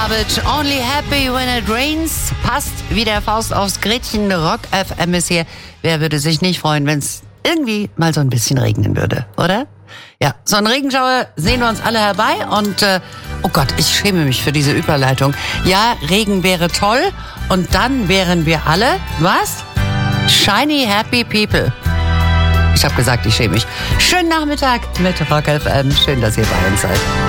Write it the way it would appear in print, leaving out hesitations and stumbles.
Savage, Only Happy When It Rains. Passt wie der Faust aufs Gretchen. Rock FM ist hier. Wer würde sich nicht freuen, wenn es irgendwie mal so ein bisschen regnen würde, oder? Ja, so ein Regenschauer sehen wir uns alle herbei und, oh Gott, ich schäme mich für diese Überleitung. Ja, Regen wäre toll und dann wären wir alle, was? Shiny Happy People. Ich habe gesagt, ich schäme mich. Schönen Nachmittag mit Rock FM. Schön, dass ihr bei uns seid.